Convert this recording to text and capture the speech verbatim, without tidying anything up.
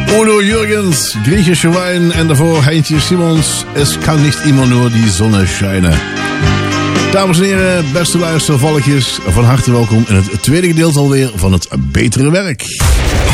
Udo Jürgens, Griechische Wein en daarvoor Heintje Simons. Es kan niet immer nur die Sonne schijnen. Dames en heren, beste luistervalkjes, van harte welkom in het tweede gedeelte alweer van het Betere Werk.